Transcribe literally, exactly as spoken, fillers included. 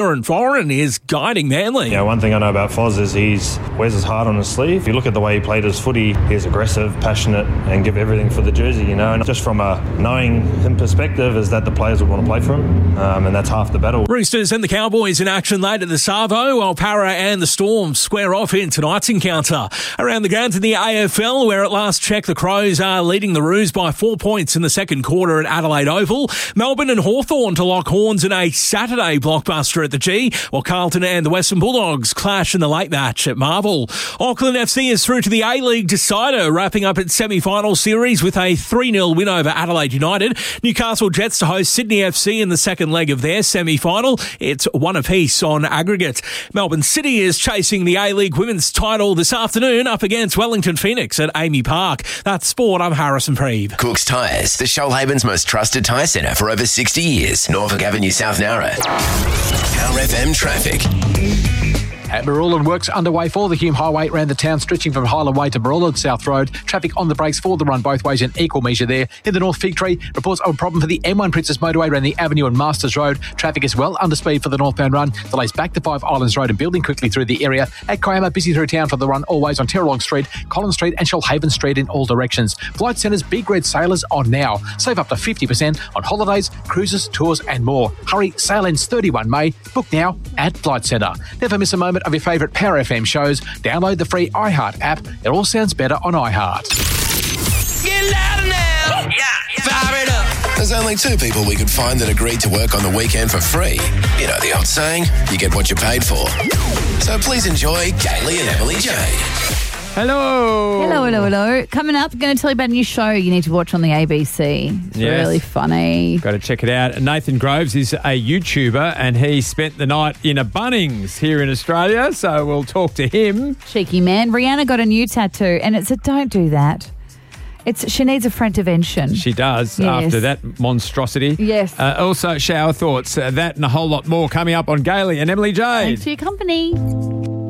And Foreign is guiding Manly. Yeah, one thing I know about Foz is he's wears his heart on his sleeve. If you look at the way he played his footy, he's aggressive, passionate, and give everything for the jersey, you know. And just from a knowing him perspective is that the players would want to play for him, um, and that's half the battle. Roosters and the Cowboys in action late at the Savo, while Para and the Storm square off in tonight's encounter. Around the grounds in the A F L, where at last check the Crows are leading the Roos by four points in the second quarter at Adelaide Oval. Melbourne and Hawthorn to lock horns in a Saturday blockbuster at the G, while Carlton and the Western Bulldogs clash in the late match at Marvel. Auckland F C is through to the A-League decider, wrapping up its semi-final series with a three nil win over Adelaide United. Newcastle Jets to host Sydney F C in the second leg of their semi-final. It's one apiece on aggregate. Melbourne City is chasing the A-League women's title this afternoon up against Wellington Phoenix at Amy Park. That's sport. I'm Harrison Preeve. Cook's Tyres, the Shoalhaven's most trusted tyre centre for over sixty years. Norfolk Avenue, South Narra. Power F M traffic. At Marulan, works underway for the Hume Highway around the town, stretching from Highland Way to Marulan South Road. Traffic on the brakes for the run both ways in equal measure there. In the North Fig Tree, reports of a problem for the M one Princess Motorway around the Avenue and Masters Road. Traffic is well under speed for the northbound run. Delays back to Five Islands Road and building quickly through the area. At Kiama, busy through town for the run always on Terralong Street, Collins Street and Shoalhaven Street in all directions. Flight Centre's Big Red Sailors on now. Save up to fifty percent on holidays, cruises, tours and more. Hurry, sale ends thirty-first of May. Book now at Flight Centre. Never miss a moment of your favourite Power F M shows. Download the free iHeart app. It all sounds better on iHeart. Get louder now. Yeah. Fire it up. There's only two people we could find that agreed to work on the weekend for free. You know the old saying, you get what you paid for. So please enjoy Kaylee and Emily J. Hello. Hello, hello, hello. Coming up, going to tell you about a new show you need to watch on the A B C. It's Yes. really funny. Got to check it out. Nathan Groves is a YouTuber and he spent the night in a Bunnings here in Australia, so we'll talk to him. Cheeky man. Rihanna got a new tattoo and it's a don't do that. It's she needs a friend intervention. She does, Yes. after that monstrosity. Yes. Uh, also, shower thoughts. Uh, that and a whole lot more coming up on Gailey and Emily J. Thanks for your company.